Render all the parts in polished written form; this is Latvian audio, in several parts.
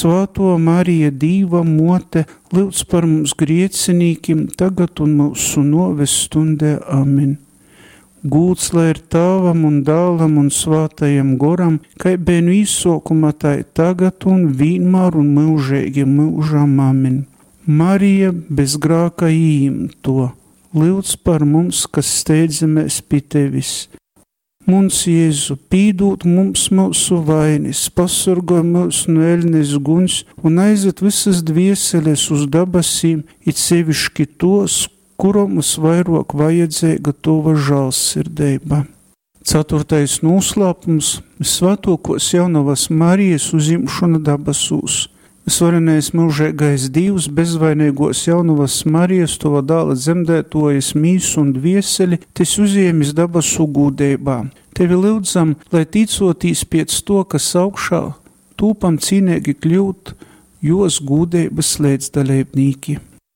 Svētā Marija, Dieva mote, lūdz par mums griecinīkim, tagad un mūsu noves stundē. Amen. Gūts lai ir Tēvam un Dēlam un Svētajam Goram, kai biju īsākumā, tā tagad un vienmēr un mūžīgi mūžam. Amen. Marija bez grāka īimto, lūdz par mums, kas steidzamies pie tevis. Mums, Jēzu, pīdūt mums mūsu vainis, pasargāj mūs no ēļnes guņs un aizved visas dvieseles uz dabasīm, it sevišķi tos, kuram mums vairāk vajadzīga tova žēlsirdība. 4. noslēpums - Svētākos jaunavas Marijas uzņemšana dabasūs. Visvarenais mūžīgais Dievs, bezvainīgos jaunavas Marijas, tova dēla dzemdētojas mīsu un dvieseli, tas uzņēmis dabasu gūdībā. Tevi lūdzam, lai ticotīs pēc to, kas augšā, tūpam cīnīgi kļūt, jos gūdības līdzdalībnīki.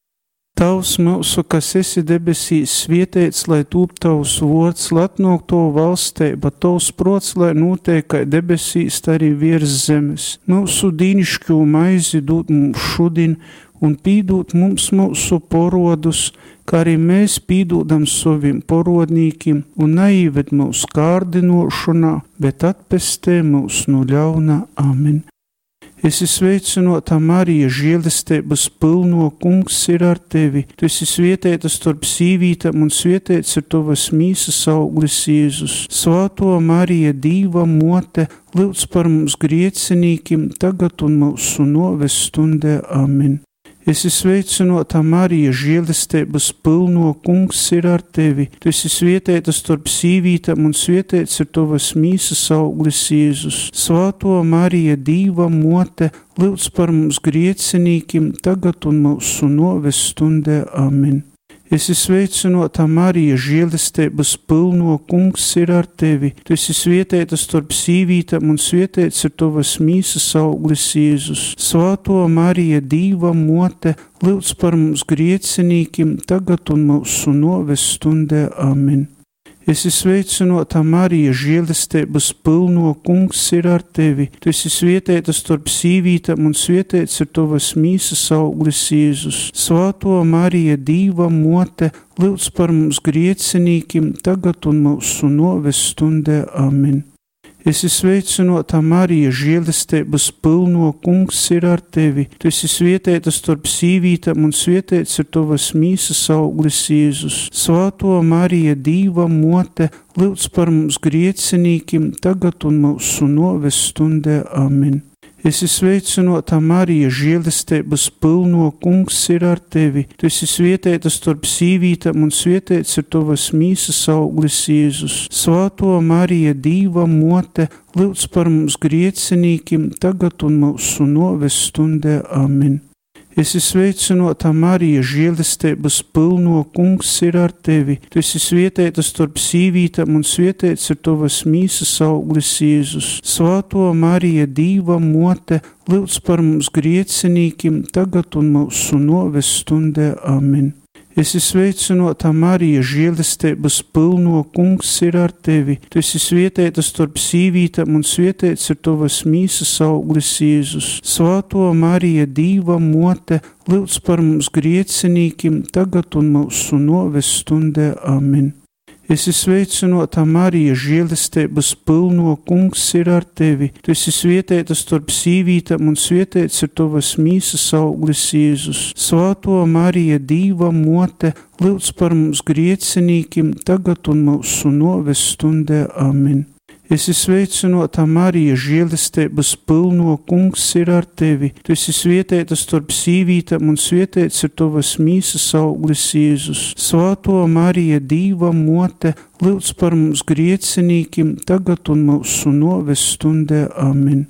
Tavs mūsu, kas esi debesīs, svētīts, lai tūp tavs vārds, lai atnāk tavu valstība, tavs prots, lai notiek kā debesīs, tā arī virs zemes. Mūsu dīnišķo maizi dod mums šodien, un pīdūt mums mūsu porodus, kā arī mēs pīdodam saviem porodnīkiem, un neīved mūsu kārdinošanā, bet atpestē mūs no ļauna. Amen. Esi sveicinota Marija, žēlastības pilno, Kungs ir ar tevi. Tu esi svētīta starp sīvītām un svētīts ir tavas mīsas auglis Jēzus. Svētā Marija, Dieva mote, lūdz par mums griecinīkim, tagad un mūsu noves stundē. Amen. Esi sveicinota Marija, žēlastības pilno, Kungs ir ar tevi. Tu esi svētīta starp sīvītām un svētīts ir tavas mīsas auglis Jēzus. Svētā Marija, Dieva mote, lūdz par mums griecinīkim, tagad un mūsu noves stundē. Amen. Esi sveicinota Marija, žēlastības pilno, Kungs ir ar tevi. Tu esi svētīta starp sīvītām un svētīts ir tavas mīsas auglis Jēzus. Svētā Marija, Dieva mote, lūdz par mums griecinīkim, tagad un mūsu noves stundē. Amen. Esi sveicinota Marija, žēlastības pilno, Kungs ir ar tevi. Tu esi svētīta starp sīvītām un svētīts ir tavas mīsas auglis Jēzus. Svētā Marija, Dieva mote, lūdz par mums griecinīkim, tagad un mūsu noves stundē. Amen. Esi sveicinota Marija, žēlastības pilno, Kungs ir ar tevi. Tu esi svētīta starp sīvītām un svētīts ir tavas mīsas auglis Jēzus. Svētā Marija, Dieva mote, lūdz par mums griecinīkim, tagad un mūsu noves stundē. Amen. Esi sveicinota Marija, žēlastības pilno, Kungs ir ar tevi. Tu esi svētīta starp sīvītām un svētīts ir tavas mīsas auglis Jēzus. Svētā Marija, Dieva mote, lūdz par mums griecinīkim, tagad un mūsu noves stundē. Amen. Esi sveicinota Marija, žēlastības pilno, Kungs ir ar tevi. Tu esi svētīta starp sīvītām un svētīts ir tavas mīsas auglis Jēzus. Svētā Marija, Dieva mote, lūdz par mums griecinīkim, tagad un mūsu noves stundē. Amen. Esi sveicinota Marija, žēlastības pilno, Kungs ir ar tevi. Tu esi svētīta starp sīvītām un svētīts ir tavas mīsas auglis Jēzus. Svētā Marija, Dieva mote, lūdz par mums griecinīkim, tagad un mūsu noves stundē. Amen. Esi sveicinota Marija, žēlastības pilno, Kungs ir ar tevi. Tu esi svētīta starp sīvītām un svētīts ir tavas mīsas auglis Jēzus. Svētā Marija, Dieva mote, lūdz par mums griecinīkim, tagad un mūsu noves stundē. Amen. Esi sveicinota Marija, žēlastības pilno, Kungs ir ar tevi. Tu esi svētīta starp sīvītām un svētīts ir tavas mīsas auglis Jēzus. Svētā Marija, Dieva mote, lūdz par mums griecinīkim, tagad un mūsu noves stundē. Amen.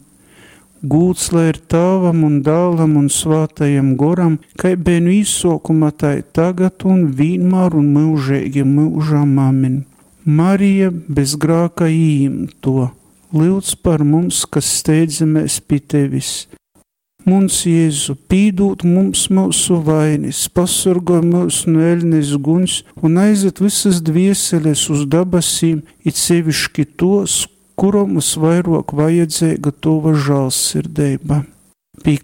Gūts lai ir Tēvam un Dēlam un Svētajam Goram, kai biju īsākumā, tā tagad un vienmēr un mūžīgi mūžam. Amen. Marija bez grāka īimto, lūdz par mums, kas steidzamies pie tevis. Mums, Jēzu, pīdūt mums mūsu vainis, pasargāj mūs no ēļnes guņs un aizved visas dvieseles uz dabasīm, it sevišķi tos, kuram mums vairāk vajadzīga tova žēlsirdība.